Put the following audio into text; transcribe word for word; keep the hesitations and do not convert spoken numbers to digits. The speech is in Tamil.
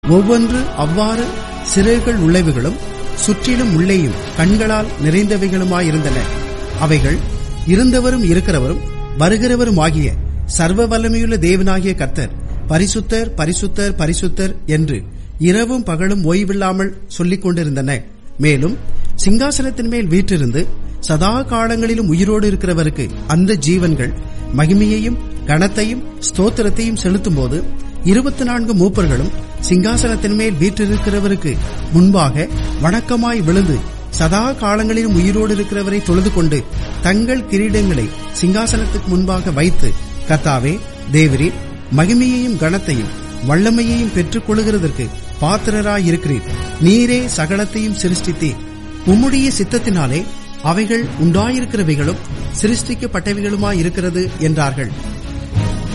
ஒவ்வொன்று அவ்வாறு சிறைகள் உள்ளவைகளும் சுற்றிலும் உள்ளேயும் கண்களால் நிறைந்தவைகளுமாயிருந்தன. அவைகள் இருந்தவரும் இருக்கிறவரும் வருகிறவரும் ஆகிய சர்வ வல்லமையுள்ள தேவனாகிய கர்த்தர் பரிசுத்தர் பரிசுத்தர் பரிசுத்தர் என்று இரவும் பகலும் ஓய்வில்லாமல் சொல்லிக் கொண்டிருந்தன. மேலும் சிங்காசனத்தின் மேல் வீற்றிருந்து சதா காலங்களிலும் உயிரோடு இருக்கிறவருக்கு அந்த ஜீவன்கள் மகிமையையும் கனத்தையும் ஸ்தோத்திரத்தையும் செலுத்தும் போது இருபத்தி நான்கு மூப்பர்களும் சிங்காசனத்தின் மேல் வீற்றிருக்கிறவருக்கு முன்பாக வணக்கமாய் விழுந்து சதா காலங்களிலும் உயிரோடு இருக்கிறவரை தொழுது கொண்டு தங்கள் கிரீடங்களை சிங்காசனத்துக்கு முன்பாக வைத்து, கர்த்தாவே, தேவரீர் மகிமையையும் கனத்தையும் வல்லமையையும் பெற்றுக் கொள்ளுகிறதற்கு பாத்திரராயிருக்கிறீர். நீரே சகலத்தையும் சிருஷ்டித்தீர். உம்முடைய சித்தத்தினாலே அவைகள் உண்டாயிருக்கிறவைகளும் சிருஷ்டிக்கப்பட்டவைகளுமாயிருக்கிறது என்றார்கள்.